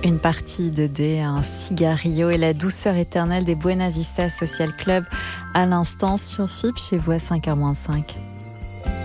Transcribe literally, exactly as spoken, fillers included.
Une partie de dés, un cigarillo et la douceur éternelle des Buena Vista Social Club à l'instant sur F I B chez vous à cinq heures moins cinq.